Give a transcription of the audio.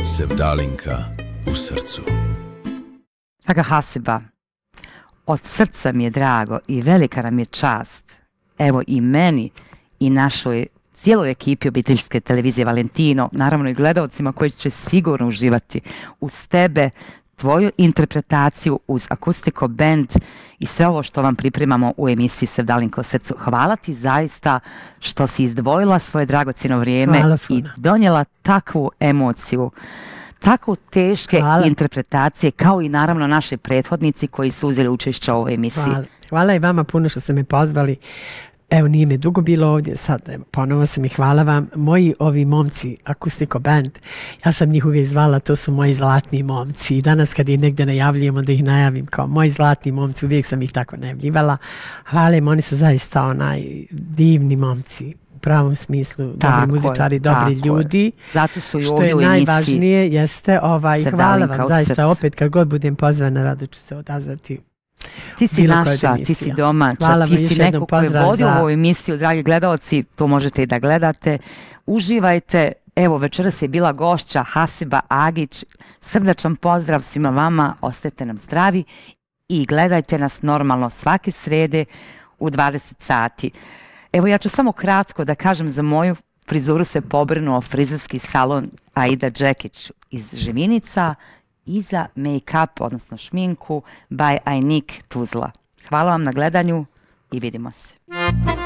Sevdalinka u srcu. Draga Hasiba, od srca mi je drago i velika nam je čast, evo i meni i našoj cijeloj ekipi obiteljske televizije Valentino, naravno i gledalcima koji će sigurno uživati uz tebe, tvoju interpretaciju uz Akustiko band i sve ovo što vam pripremamo u emisiji Sevdalinka u srcu. Hvala ti zaista što si izdvojila svoje dragocjeno vrijeme i donijela takvu emociju, tako teške interpretacije, kao i naravno naši prethodnici koji su uzeli učešće u ovoj emisiji. Hvala i vama puno što ste me pozvali. Evo, nije me dugo bilo ovdje, sad ponovo sam i hvala vam. Moji ovi momci, Akustiko band, ja sam njih uvijek zvala, to su moji zlatni momci. I danas kad ih negdje najavljujem, onda ih najavim kao moji zlatni momci, uvijek sam ih tako najavljivala. Hvala im, oni su zaista divni momci. U pravom smislu, dobri muzičari, dobri ljudi. Zato su i što ovdje je u emisiji. Najvažnije jeste, hvala vam zaista, opet kad god budem pozvana, rado ću se odazvati. Ti si naša, ti si domaća, ti si neko koji vodi ovu emisiju, dragi gledalci, to možete i da gledate. Uživajte, evo večeras je bila gošća Hasiba Agić, srdačan pozdrav svima vama, ostajte nam zdravi i gledajte nas normalno svake srede u 20 sati. Evo ja ću samo kratko da kažem, za moju frizuru se pobrinuo frizerski salon Aida Džekić iz Žeminica i za make-up, odnosno šminku by Ainik Tuzla. Hvala vam na gledanju i vidimo se.